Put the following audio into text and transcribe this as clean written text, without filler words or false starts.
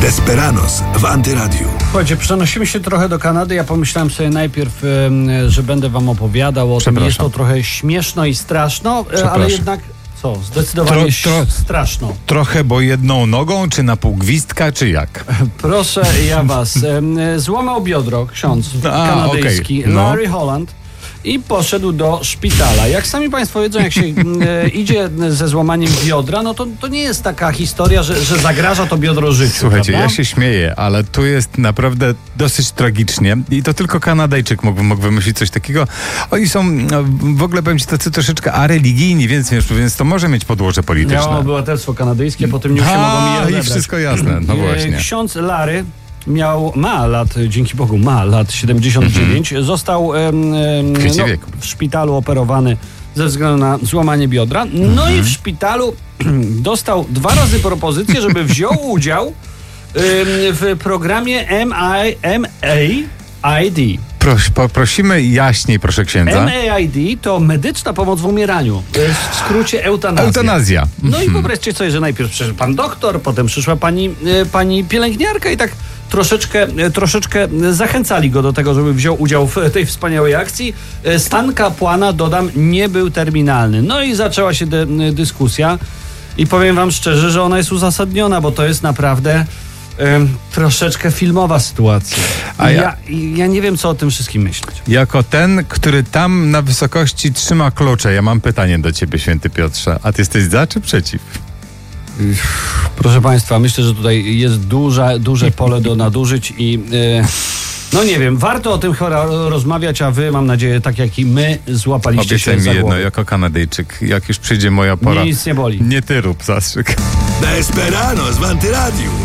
Desperados w Antyradiu. Słuchajcie, przenosimy się trochę do Kanady. Ja pomyślałem sobie najpierw, że będę wam opowiadał o tym. Jest to trochę śmieszno i straszno, ale jednak zdecydowanie straszno. Trochę, bo jedną nogą, czy na pół gwizdka, czy jak? Proszę ja was. Złamał biodro ksiądz kanadyjski Larry Holland i poszedł do szpitala. Jak sami państwo wiedzą, jak się idzie ze złamaniem biodra, no to nie jest taka historia, że zagraża to biodro życiu. Słuchajcie, prawda? ja się śmieję, ale tu jest naprawdę dosyć tragicznie i to tylko Kanadyjczyk mógł wymyślić coś takiego. Oni są, w ogóle powiem ci, tacy troszeczkę areligijni, więc to może mieć podłoże polityczne. Miało obywatelstwo kanadyjskie, po tym nie się mogą mi odebrać. I wszystko jasne, no właśnie. Ksiądz Larry dzięki Bogu ma lat 79. Został w szpitalu operowany ze względu na złamanie biodra. No i w szpitalu dostał 2 razy propozycję, żeby wziął udział w programie MAID. Prosimy jaśniej, proszę księdza. MAID to medyczna pomoc w umieraniu. W skrócie eutanazja. No i wyobraźcie sobie, że najpierw przyszedł pan doktor, potem przyszła pani pielęgniarka i tak troszeczkę zachęcali go do tego, żeby wziął udział w tej wspaniałej akcji. Stan kapłana, dodam, nie był terminalny. No i zaczęła się dyskusja i powiem wam szczerze, że ona jest uzasadniona, bo to jest naprawdę troszeczkę filmowa sytuacja. Ja nie wiem, co o tym wszystkim myśleć. Jako ten, który tam na wysokości trzyma klucze, ja mam pytanie do ciebie, święty Piotrze. A ty jesteś za czy przeciw? Proszę państwa, myślę, że tutaj jest duże pole do nadużyć i no nie wiem, warto o tym rozmawiać, a wy, mam nadzieję, tak jak i my, złapaliście się za głowę. Jedno, jako Kanadyjczyk, jak już przyjdzie moja pora. Nic nie boli. Nie ty rób zastrzyk. Desperados w Antyradiu.